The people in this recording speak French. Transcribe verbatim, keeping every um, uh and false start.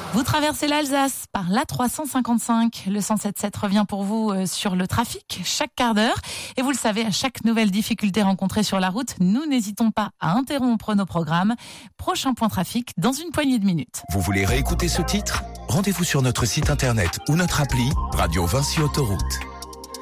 Vous traversez l'Alsace par l'A trois cent cinquante-cinq. Le cent sept sept revient pour vous sur le trafic chaque quart d'heure. Et vous le savez, à chaque nouvelle difficulté rencontrée sur la route, nous n'hésitons pas à interrompre nos programmes. Prochain point trafic dans une poignée de minutes. Vous voulez réécouter ce titre ? Rendez-vous sur notre site internet ou notre appli Radio Vinci Autoroute.